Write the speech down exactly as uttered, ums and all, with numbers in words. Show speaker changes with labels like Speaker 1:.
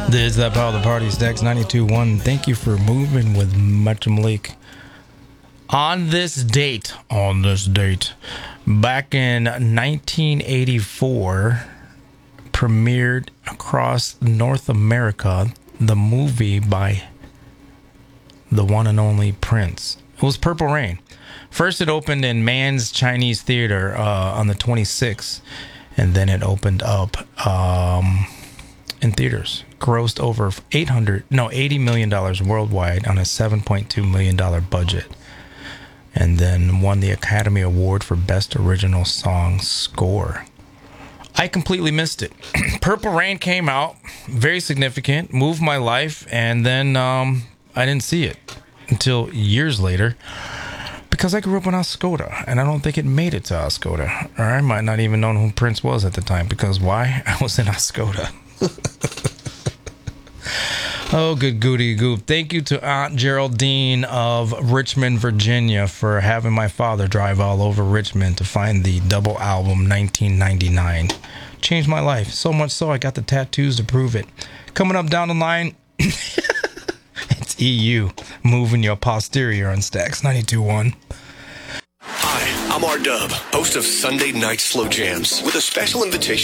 Speaker 1: This is that power of the party, Stacks ninety-two point one. Thank you for moving with Metro Malik. On this date, on this date, back in nineteen eighty-four, premiered across North America the movie by the one and only Prince. It was Purple Rain. First, it opened in Mann's Chinese Theater uh, on the twenty-sixth, and then it opened up um, in theaters. Grossed over eight hundred, no, eighty million dollars worldwide on a seven point two million dollars budget, and then won the Academy Award for Best Original Song Score. I completely missed it. Purple Rain came out, very significant, moved my life, and then um, I didn't see it until years later because I grew up in Oscoda, and I don't think it made it to Oscoda. Or I might not even know who Prince was at the time, because why? I was in Oscoda. Oh, good goody goop. Thank you to Aunt Geraldine of Richmond, Virginia, for having my father drive all over Richmond to find the double album nineteen ninety-nine. Changed my life. So much so I got the tattoos to prove it. Coming up down the line, it's E U, moving your posterior on Stacks ninety-two point one.
Speaker 2: Hi, I'm R-Dub, host of Sunday Night Slow Jams, with a special invitation